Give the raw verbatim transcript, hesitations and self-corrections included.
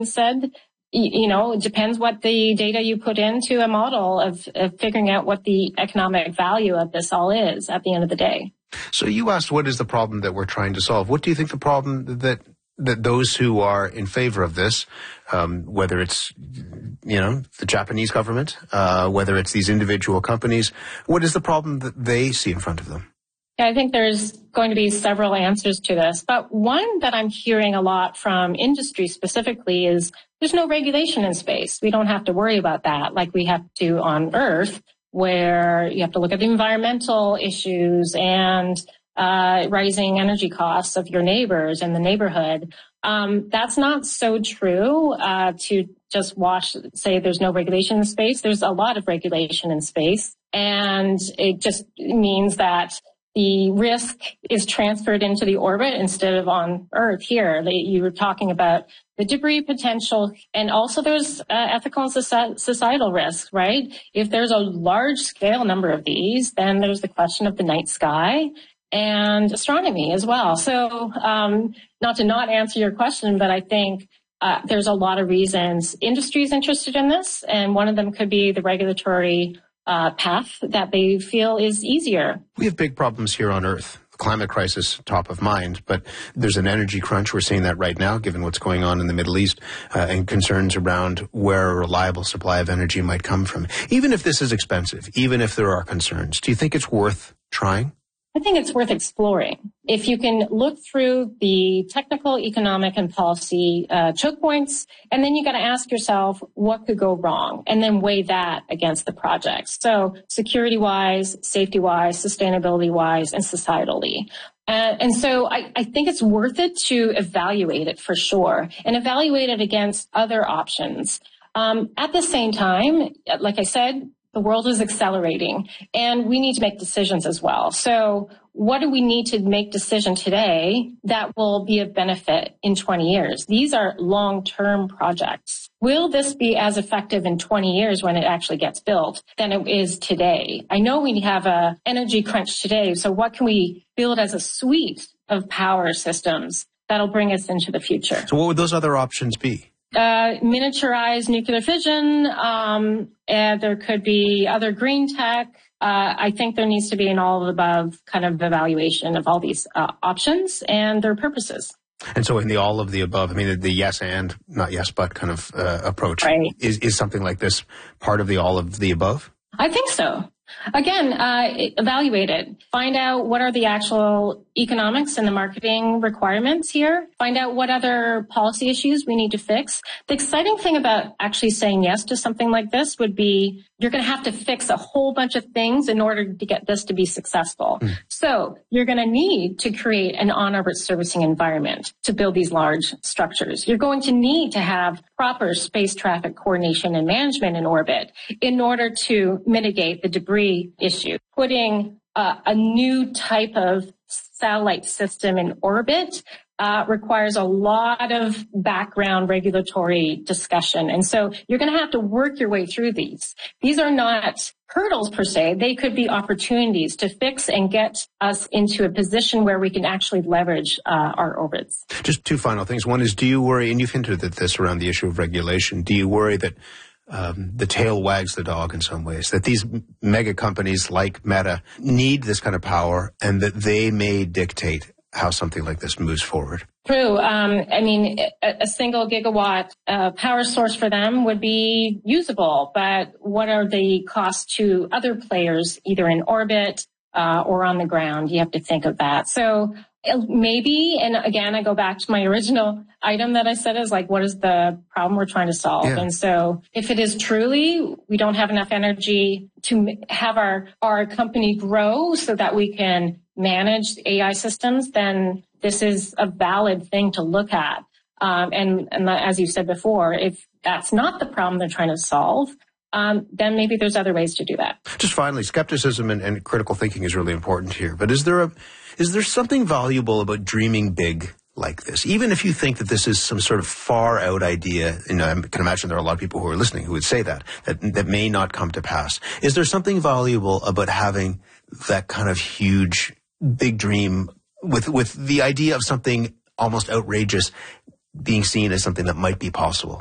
said, you know, it depends what the data you put into a model of, of figuring out what the economic value of this all is at the end of the day. So you asked, what is the problem that we're trying to solve? What do you think the problem that that those who are in favor of this, um, whether it's, you know, the Japanese government, uh, whether it's these individual companies, what is the problem that they see in front of them? I think there's going to be several answers to this, but one that I'm hearing a lot from industry specifically is there's no regulation in space. We don't have to worry about that like we have to on Earth, where you have to look at the environmental issues and uh rising energy costs of your neighbors in the neighborhood. Um, that's not so true uh to just watch, say there's no regulation in space. There's a lot of regulation in space, and it just means that the risk is transferred into the orbit instead of on Earth here. They, you were talking about the debris potential, and also there's uh, ethical and societal risks, right? If there's a large scale number of these, then there's the question of the night sky and astronomy as well. So um, not to not answer your question, but I think uh, there's a lot of reasons industry is interested in this, and one of them could be the regulatory Uh, path that they feel is easier. We have big problems here on Earth. The climate crisis, top of mind, but there's an energy crunch. We're seeing that right now, given what's going on in the Middle East, uh, and concerns around where a reliable supply of energy might come from. Even if this is expensive, even if there are concerns, do you think it's worth trying? I think it's worth exploring. If you can look through the technical, economic, and policy uh, choke points, and then you got to ask yourself what could go wrong, and then weigh that against the projects. So security-wise, safety-wise, sustainability-wise, and societally. Uh, and so I, I think it's worth it to evaluate it for sure, and evaluate it against other options. Um, at the same time, like I said, the world is accelerating, and we need to make decisions as well. So what do we need to make decision today that will be of benefit in twenty years? These are long-term projects. Will this be as effective in twenty years when it actually gets built than it is today? I know we have a energy crunch today, so what can we build as a suite of power systems that'll bring us into the future? So what would those other options be? Uh, miniaturized nuclear fission. Um, and there could be other green tech. Uh, I think there needs to be an all of the above kind of evaluation of all these uh, options and their purposes. And so in the all of the above, I mean, the yes and, not yes but kind of uh, approach, right. is, is something like this part of the all of the above? I think so. Again, uh, evaluate it. Find out what are the actual economics and the marketing requirements here. Find out what other policy issues we need to fix. The exciting thing about actually saying yes to something like this would be you're going to have to fix a whole bunch of things in order to get this to be successful. Mm. So you're going to need to create an on-orbit servicing environment to build these large structures. You're going to need to have proper space traffic coordination and management in orbit in order to mitigate the debris issue. Putting uh, a new type of satellite system in orbit uh, requires a lot of background regulatory discussion. And so you're going to have to work your way through these. These are not hurdles per se. They could be opportunities to fix and get us into a position where we can actually leverage uh, our orbits. Just two final things. One is, do you worry, and you've hinted at this around the issue of regulation, do you worry that Um, the tail wags the dog in some ways, that these mega companies like Meta need this kind of power and that they may dictate how something like this moves forward? True. Um, I mean, a, a single gigawatt uh, power source for them would be usable, but what are the costs to other players, either in orbit uh, or on the ground? You have to think of that. So maybe, and again, I go back to my original item that I said is like, what is the problem we're trying to solve? Yeah. And so if it is truly, we don't have enough energy to have our, our company grow so that we can manage A I systems, then this is a valid thing to look at. Um, and, and as you said before, if that's not the problem they're trying to solve, Um, then maybe there's other ways to do that. Just finally, skepticism and, and critical thinking is really important here. But is there a, is there something valuable about dreaming big like this? Even if you think that this is some sort of far out idea, you know, I can imagine there are a lot of people who are listening who would say that, that, that may not come to pass. Is there something valuable about having that kind of huge, big dream with, with the idea of something almost outrageous being seen as something that might be possible.